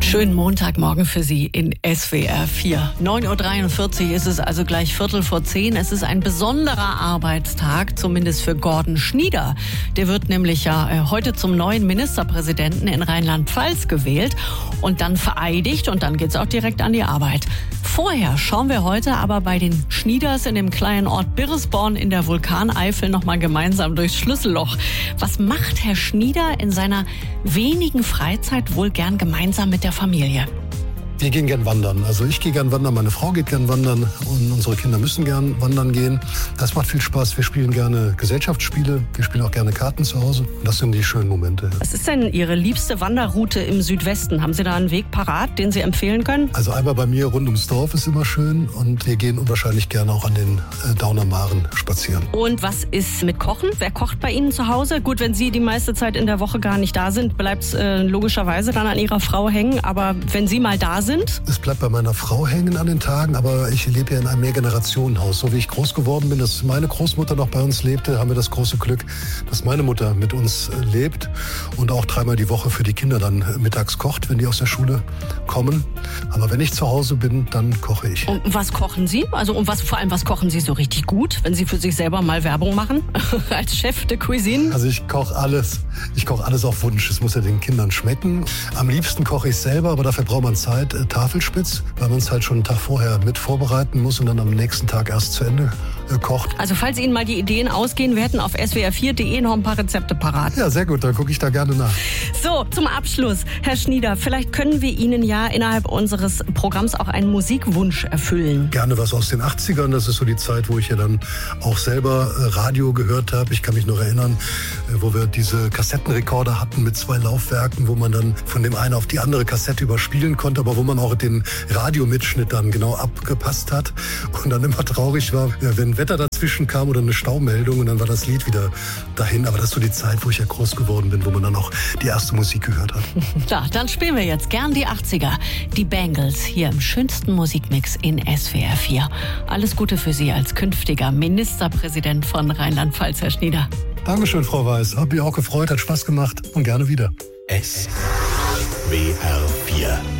Schönen Montagmorgen für Sie in SWR 4. 9.43 Uhr ist es, also gleich 9:45. Es ist ein besonderer Arbeitstag, zumindest für Gordon Schnieder. Der wird nämlich heute zum neuen Ministerpräsidenten in Rheinland-Pfalz gewählt und dann vereidigt und dann geht's auch direkt an die Arbeit. Vorher schauen wir heute aber bei den Schnieders in dem kleinen Ort Birresborn in der Vulkaneifel nochmal gemeinsam durchs Schlüsselloch. Was macht Herr Schnieder in seiner wenigen Freizeit wohl gern gemeinsam mit der Familie? Wir gehen gern wandern. Also ich gehe gern wandern, meine Frau geht gern wandern und unsere Kinder müssen gern wandern gehen. Das macht viel Spaß. Wir spielen gerne Gesellschaftsspiele. Wir spielen auch gerne Karten zu Hause. Das sind die schönen Momente. Was ist denn Ihre liebste Wanderroute im Südwesten? Haben Sie da einen Weg parat, den Sie empfehlen können? Also einmal bei mir rund ums Dorf ist immer schön und wir gehen unwahrscheinlich gerne auch an den Dauner Maren spazieren. Und was ist mit Kochen? Wer kocht bei Ihnen zu Hause? Gut, wenn Sie die meiste Zeit in der Woche gar nicht da sind, bleibt es logischerweise dann an Ihrer Frau hängen. Aber wenn Sie mal da sind? Es bleibt bei meiner Frau hängen an den Tagen, aber ich lebe ja in einem Mehrgenerationenhaus. So wie ich groß geworden bin, dass meine Großmutter noch bei uns lebte, haben wir das große Glück, dass meine Mutter mit uns lebt und auch 3-mal die Woche für die Kinder dann mittags kocht, wenn die aus der Schule kommen. Aber wenn ich zu Hause bin, dann koche ich. Und was kochen Sie? Also vor allem, was kochen Sie so richtig gut, wenn Sie für sich selber mal Werbung machen? Als Chef de Cuisine? Also ich koche alles. Ich koche alles auf Wunsch. Es muss ja den Kindern schmecken. Am liebsten koche ich selber, aber dafür braucht man Zeit. Tafelspitz, weil man es halt schon einen Tag vorher mit vorbereiten muss und dann am nächsten Tag erst zu Ende kocht. Also falls Ihnen mal die Ideen ausgehen, wir hätten auf swr4.de noch ein paar Rezepte parat. Ja, sehr gut, dann gucke ich da gerne nach. So, zum Abschluss, Herr Schnieder, vielleicht können wir Ihnen ja innerhalb unseres Programms auch einen Musikwunsch erfüllen. Gerne was aus den 80ern, das ist so die Zeit, wo ich ja dann auch selber Radio gehört habe. Ich kann mich noch erinnern, wo wir diese Kassettenrekorder hatten mit 2 Laufwerken, wo man dann von dem einen auf die andere Kassette überspielen konnte, aber wo man auch den Radiomitschnitt dann genau abgepasst hat und dann immer traurig war, wenn Wetter dazwischen kam oder eine Staumeldung und dann war das Lied wieder dahin. Aber das ist so die Zeit, wo ich ja groß geworden bin, wo man dann auch die erste Musik gehört hat. Ja, dann spielen wir jetzt gern die 80er. Die Bangles hier im schönsten Musikmix in SWR 4. Alles Gute für Sie als künftiger Ministerpräsident von Rheinland-Pfalz, Herr Schnieder. Dankeschön, Frau Weiß. Hab mich auch gefreut, hat Spaß gemacht und gerne wieder. SWR 4